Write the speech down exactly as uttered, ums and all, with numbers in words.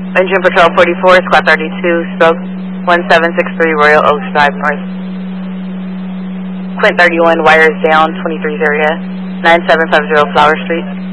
Engine Patrol forty-four, Squad thirty-two, spoke one seven six three Royal Oaks Drive North. Quint thirty-one, wires down, twenty-three's area, nine seven five zero Flower Street.